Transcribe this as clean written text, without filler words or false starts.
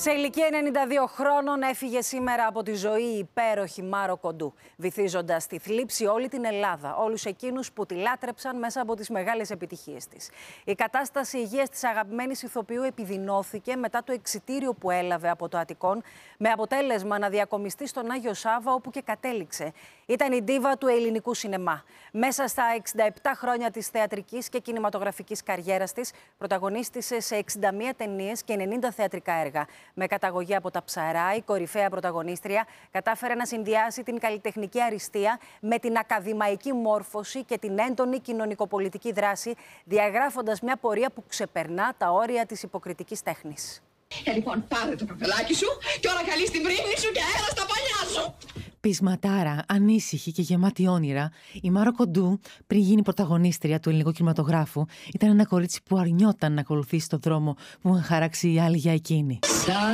Σε ηλικία 92 χρόνων έφυγε σήμερα από τη ζωή η υπέροχη Μάρο Κοντού, βυθίζοντας στη θλίψη όλη την Ελλάδα, όλους εκείνους που τη λάτρεψαν μέσα από τις μεγάλες επιτυχίες της. Η κατάσταση υγείας της αγαπημένης ηθοποιού επιδεινώθηκε μετά το εξιτήριο που έλαβε από το Αττικόν, με αποτέλεσμα να διακομιστεί στον Άγιο Σάββα, όπου και κατέληξε. Ήταν η ντίβα του ελληνικού σινεμά. Μέσα στα 67 χρόνια της θεατρικής και κινηματογραφικής καριέρας της, πρωταγωνίστησε σε 61 ταινίες και 90 θεατρικά έργα. Με καταγωγή από τα Ψαρά, η κορυφαία πρωταγωνίστρια κατάφερε να συνδυάσει την καλλιτεχνική αριστεία με την ακαδημαϊκή μόρφωση και την έντονη κοινωνικοπολιτική δράση, διαγράφοντας μια πορεία που ξεπερνά τα όρια της υποκριτικής τέχνης. Λοιπόν, πάρε το καπελάκι σου και ώρα καλή στην πρίμνη σου και αέρα στα παλιά σου! Πεισματάρα, ανήσυχη και γεμάτη όνειρα, η Μάρο Κοντού, πριν γίνει πρωταγωνίστρια του ελληνικού κινηματογράφου, ήταν ένα κορίτσι που αρνιόταν να ακολουθήσει τον δρόμο που είχαν χαράξει οι άλλοι για εκείνη.